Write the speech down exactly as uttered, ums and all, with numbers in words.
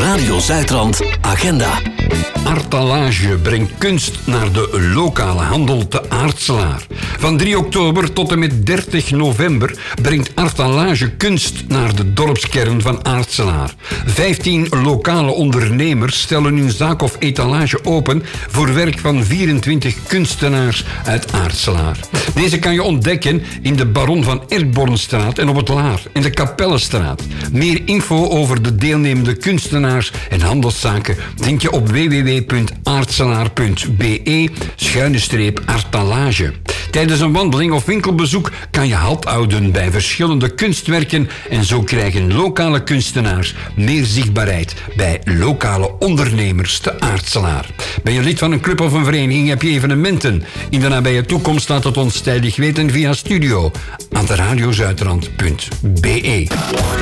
Radio Zuidrand agenda. Artalage brengt kunst naar de lokale handel te Aartselaar. Van drie oktober tot en met dertig november brengt Artalage kunst naar de dorpskern van Aartselaar. Vijftien lokale ondernemers stellen hun zaak of etalage open voor werk van vierentwintig kunstenaars uit Aartselaar. Deze kan je ontdekken in de Baron van Erkbornstraat en op het Laar en de Kapellenstraat. Meer info over de deelnemende kunstenaars en handelszaken vind je op w w w punt aartselaar punt b e schuine streep artalage. Tijdens een wandeling of winkelbezoek kan je halt houden bij verschillende kunstwerken en zo krijgen lokale kunstenaars meer zichtbaarheid bij lokale ondernemers te Aartselaar. Ben je lid van een club of een vereniging, heb je evenementen? In de nabije toekomst laat het ons tijdig weten via studio aan de radiozuidrand punt b e.